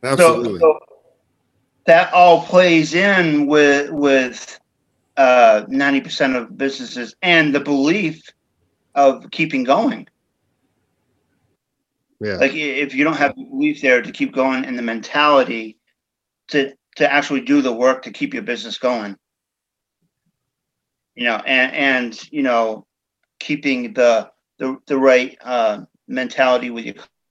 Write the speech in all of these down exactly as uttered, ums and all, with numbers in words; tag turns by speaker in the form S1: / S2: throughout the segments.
S1: Absolutely.
S2: So, so that all plays in with with uh, ninety percent of businesses and the belief of keeping going.
S1: Yeah.
S2: Like if you don't have the belief there to keep going and the mentality to to actually do the work to keep your business going, you know, and and you know, keeping the the the right uh, mentality with you,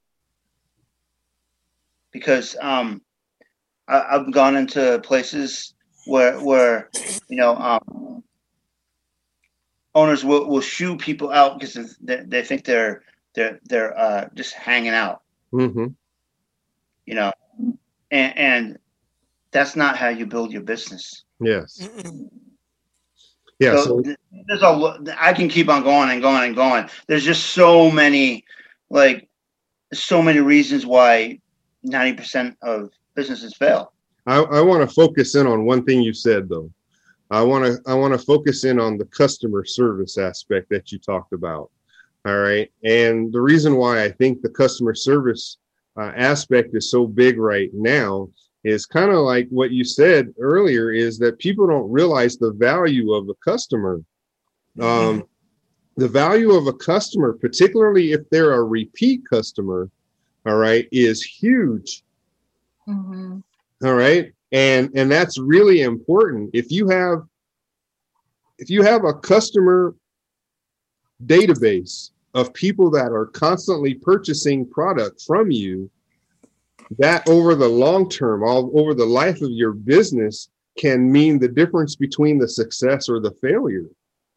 S2: because um, I, I've gone into places where where you know um, owners will, will shoo people out because they, they think they're they're they're uh, just hanging out,
S1: Mm-hmm.
S2: you know, and, and that's not how you build your business.
S1: Yes. Yeah.
S2: So,
S1: So,
S2: there's a I can keep on going and going and going. There's just so many, like, so many reasons why ninety percent of businesses fail.
S1: I, I want to focus in on one thing you said, though. I want to I want to focus in on the customer service aspect that you talked about. All right. And the reason why I think the customer service uh, aspect is so big right now is kind of like what you said earlier, is that people don't realize the value of a customer. Um, the value of a customer, particularly if they're a repeat customer, all right, is huge.
S3: Mm-hmm.
S1: All right. And and that's really important. If you have if you have a customer database of people that are constantly purchasing product from you, that over the long term, all over the life of your business, can mean the difference between the success or the failure.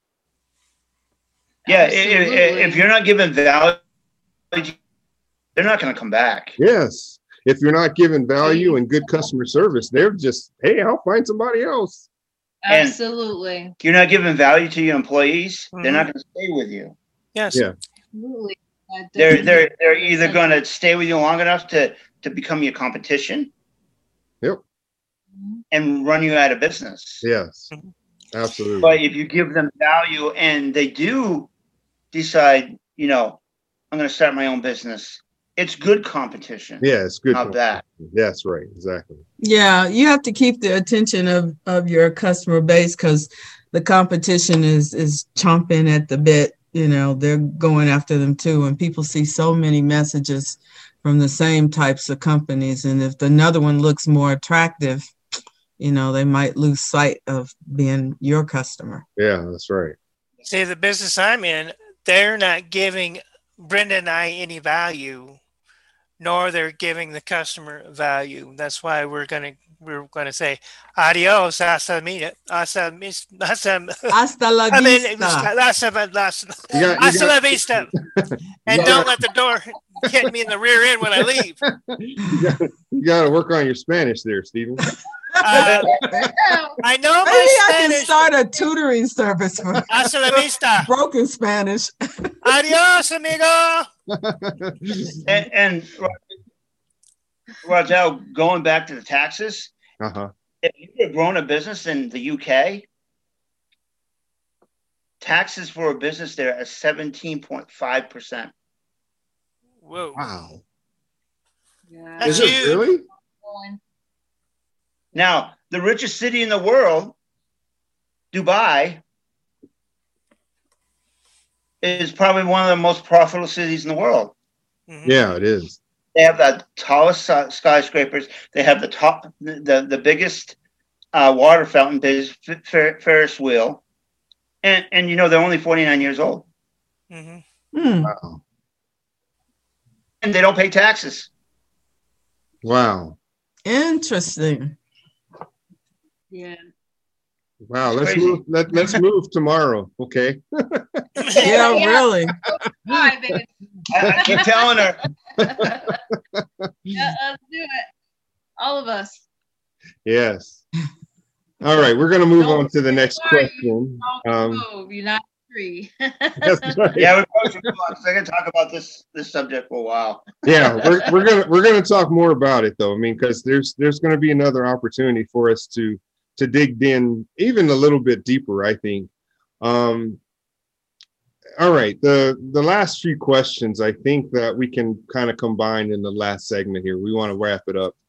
S2: Yeah, if, if you're not giving value, they're not going to come back.
S1: Yes. If you're not giving value and good customer service, they're just, hey, I'll find somebody else.
S3: Absolutely.
S2: And if you're not giving value to your employees,
S4: Mm-hmm.
S2: they're not going to stay with you.
S4: Yes.
S1: Yeah.
S3: Absolutely.
S2: They're they're they're either going to stay with you long enough to to become your competition.
S1: Yep.
S2: And run you out of business.
S1: Yes. Absolutely.
S2: But if you give them value and they do decide, you know, I'm going to start my own business, it's good competition.
S1: Yeah, it's good.
S2: Not bad.
S1: That's right. Exactly.
S5: Yeah, you have to keep the attention of, of your customer base, because the competition is is chomping at the bit. You know, they're going after them too. And people see so many messages from the same types of companies. And if another one looks more attractive, you know, they might lose sight of being your customer.
S1: Yeah, that's right.
S4: See, the business I'm in, they're not giving Brenda and I any value, nor they're giving the customer value. That's why we're gonna we're gonna say adios, hasta mi, hasta mis, hasta,
S5: hasta la
S4: I mean,
S5: vista,
S4: hasta, hasta,
S1: You got- you
S4: hasta
S1: got-
S4: la vista, and don't let the door hit me in the rear end when I leave.
S1: You got, you got to work on your Spanish there, Stephen.
S4: Uh, I know
S5: Maybe
S4: my
S5: I can
S4: Spanish.
S5: start a tutoring service for
S4: Hasta la vista.
S5: broken Spanish.
S4: Adios, amigo.
S2: And, and Roger, going back to the taxes,
S1: Uh-huh.
S2: if you had grown a business in the U K, taxes for a business there are seventeen point five percent.
S4: Whoa.
S1: Wow.
S3: Yeah.
S4: That's
S1: Is it
S4: huge.
S1: really?
S2: Now, the richest city in the world, Dubai, is probably one of the most profitable cities in the world.
S4: Mm-hmm.
S1: Yeah, it is.
S2: They have the tallest skyscrapers. They have the top, the the biggest uh, water fountain, biggest fer- Ferris wheel, and and you know they're only forty-nine years old,
S4: Mm-hmm.
S5: Hmm.
S1: Wow.
S2: and they don't pay taxes.
S1: Wow.
S5: Interesting.
S3: Yeah.
S1: Wow. Let's
S2: Crazy.
S1: move. Let, let's move tomorrow. Okay.
S5: Yeah, really.
S3: Hi, baby.
S2: I, I keep telling her.
S3: Yeah, let's do it. All of us.
S1: Yes. All right. We're going to move
S3: Don't
S1: on to the next
S3: worry.
S1: question.
S3: Don't
S1: Um,
S3: move. You're not free.
S1: that's right.
S2: Yeah, we probably should move on, 'cause I can talk about this this subject for a while.
S1: Yeah, we're, we're gonna we're gonna talk more about it though. I mean, because there's there's gonna be another opportunity for us to to dig in even a little bit deeper, I think. Um, all right, the the last few questions I think that we can kind of combine in the last segment here. We want to wrap it up.